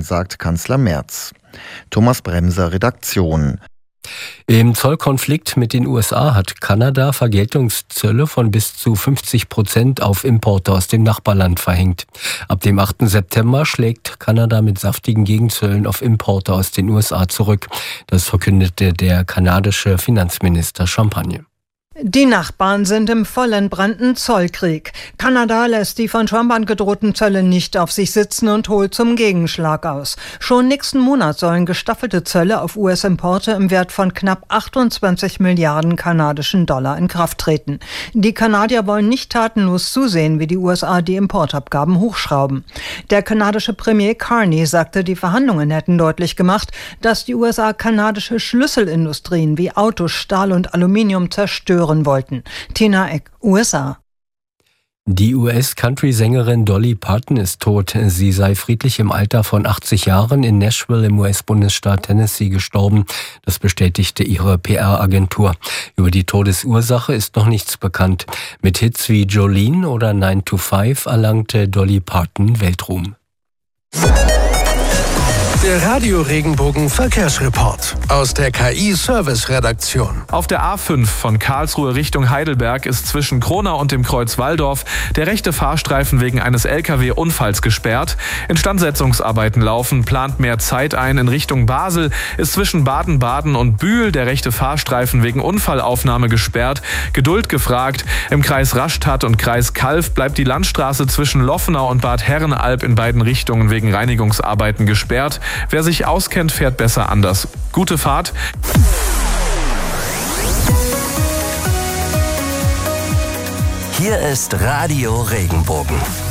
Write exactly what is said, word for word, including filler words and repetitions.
sagt Kanzler Merz. Thomas Bremser, Redaktion. Im Zollkonflikt mit den U S A hat Kanada Vergeltungszölle von bis zu fünfzig Prozent auf Importe aus dem Nachbarland verhängt. Ab dem achten September schlägt Kanada mit saftigen Gegenzöllen auf Importe aus den U S A zurück. Das verkündete der kanadische Finanzminister Champagne. Die Nachbarn sind im vollentbrannten Zollkrieg. Kanada lässt die von Trump angedrohten Zölle nicht auf sich sitzen und holt zum Gegenschlag aus. Schon nächsten Monat sollen gestaffelte Zölle auf U S-Importe im Wert von knapp achtundzwanzig Milliarden kanadischen Dollar in Kraft treten. Die Kanadier wollen nicht tatenlos zusehen, wie die U S A die Importabgaben hochschrauben. Der kanadische Premier Carney sagte, die Verhandlungen hätten deutlich gemacht, dass die U S A kanadische Schlüsselindustrien wie Autos, Stahl und Aluminium zerstören wollten. Tina Eck, U S A. Die U S-Country-Sängerin Dolly Parton ist tot. Sie sei friedlich im Alter von achtzig Jahren in Nashville im U S-Bundesstaat Tennessee gestorben. Das bestätigte ihre P R-Agentur. Über die Todesursache ist noch nichts bekannt. Mit Hits wie Jolene oder nine to five erlangte Dolly Parton Weltruhm. Der Radio-Regenbogen-Verkehrsreport aus der K I-Service-Redaktion. Auf der A fünf von Karlsruhe Richtung Heidelberg ist zwischen Kronau und dem Kreuz Walldorf der rechte Fahrstreifen wegen eines L K W-Unfalls gesperrt. Instandsetzungsarbeiten laufen, plant mehr Zeit ein. In Richtung Basel ist zwischen Baden-Baden und Bühl der rechte Fahrstreifen wegen Unfallaufnahme gesperrt. Geduld gefragt. Im Kreis Rastatt und Kreis Calw bleibt die Landstraße zwischen Loffenau und Bad Herrenalb in beiden Richtungen wegen Reinigungsarbeiten gesperrt. Wer sich auskennt, fährt besser anders. Gute Fahrt. Hier ist Radio Regenbogen.